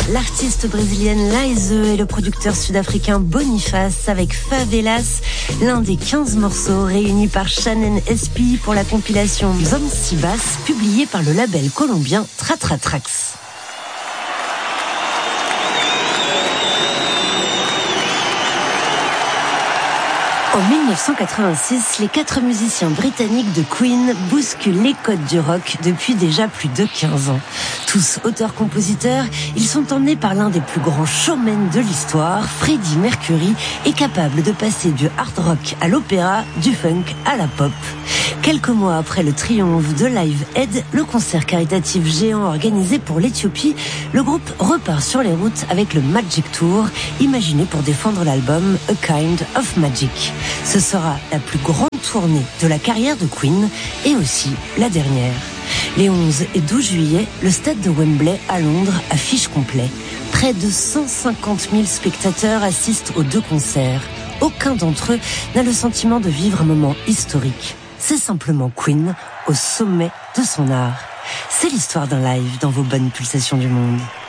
L'artiste brésilienne Laïse et le producteur sud-africain Boniface avec Favelas, l'un des 15 morceaux réunis par Shannon SP pour la compilation Zomsibas, publiée par le label colombien Tratra Tracks. En 1986, les 4 musiciens britanniques de Queen bousculent les codes du rock depuis déjà plus de 15 ans. Tous auteurs-compositeurs, ils sont emmenés par l'un des plus grands showmen de l'histoire, Freddie Mercury, est capable de passer du hard rock à l'opéra, du funk à la pop. Quelques mois après le triomphe de Live Aid, le concert caritatif géant organisé pour l'Éthiopie, le groupe repart sur les routes avec le Magic Tour, imaginé pour défendre l'album A Kind of Magic. Ce sera la plus grande tournée de la carrière de Queen et aussi la dernière. Les 11 et 12 juillet, le stade de Wembley à Londres affiche complet. Près de 150 000 spectateurs assistent aux 2 concerts. Aucun d'entre eux n'a le sentiment de vivre un moment historique. C'est simplement Queen au sommet de son art. C'est l'histoire d'un live dans vos bonnes pulsations du monde.